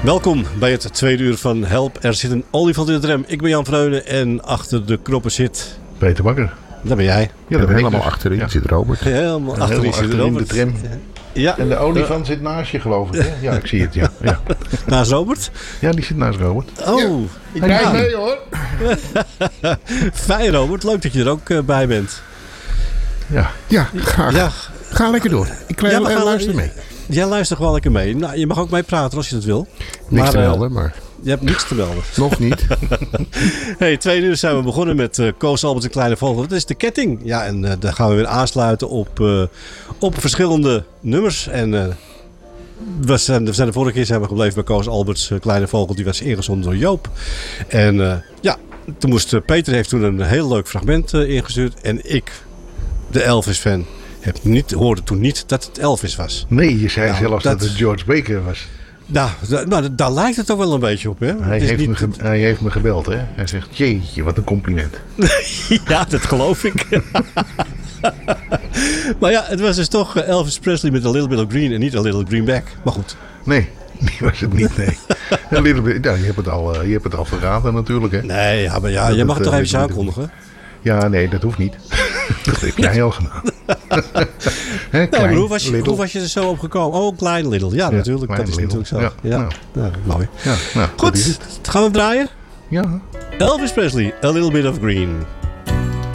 Welkom bij het tweede uur van Help. Er zit een olifant in de tram. Ik ben Jan Vreunen en achter de knoppen zit... Peter Bakker. Daar ben jij. Ja, daar ben ik helemaal dus. achterin zit Robert. Helemaal achterin zit in Robert. de tram. Ja. En de olifant zit naast je, geloof ik. Hè? Ja, ik zie het. Ja. Naast Robert? Ja, die zit naast Robert. Oh. Ja. Ik rijd mee, hoor. Fijn, Robert. Leuk dat je er ook bij bent. Ja. Ja, graag. Ja. Ga lekker door. Ik luister mee. Jij luistert wel lekker mee. Nou, je mag ook mee praten als je dat wil. Niks te melden, maar Je hebt niks te melden. nog niet. Hey, 2 uur zijn we begonnen met Koos Albert en Kleine Vogel. Dat is de ketting. Ja, en daar gaan we weer aansluiten op verschillende nummers. En we zijn de vorige keer zijn we gebleven bij Koos Alberts Kleine Vogel. Die was ingezonden door Joop. En toen moest Peter heeft toen een heel leuk fragment ingestuurd. En ik, de Elvis-fan, hoorde toen niet dat het Elvis was. Nee, je zei zelfs dat het George Baker was. Nou, daar lijkt het ook wel een beetje op, hè? Hij heeft me gebeld, hè. Hij zegt, jeetje, wat een compliment. Ja, dat geloof ik. Maar ja, het was dus toch Elvis Presley met A Little Bit of Green en niet A Little Greenback. Maar goed. Nee, die was het niet, nee. A little bit, je hebt het al verraden natuurlijk, hè. Nee, ja, maar je mag het toch even aankondigen? Ja, nee, dat hoeft niet. Dat heb jij al gedaan. Hè, klein, maar hoe was je er zo op gekomen? Oh, Klein Little. Ja, natuurlijk. Dat is Little. natuurlijk zo. Ja. Mooi. Ja, nou, Goed, gaan we hem draaien? Ja. Elvis Presley, A Little Bit of Green.